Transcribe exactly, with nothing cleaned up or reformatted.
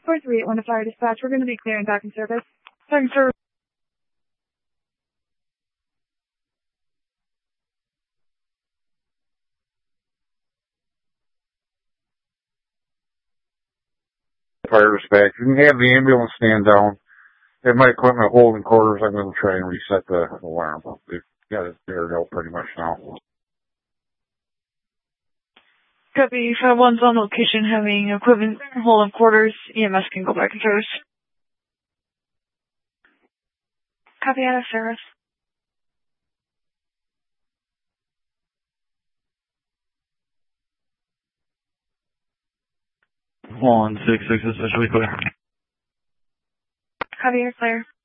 four three eight one to Fire Dispatch. We're going to be clearing back in service. Back in service. Fire Dispatch. You can have the ambulance stand down. Have my equipment holding quarters. I'm going to try and reset the alarm. They've got it aired out pretty much now. Copy. five one's on location having equipment holding quarters. E M S can go back in service. Copy out of service. one six six, essentially clear. Copy, you're clear.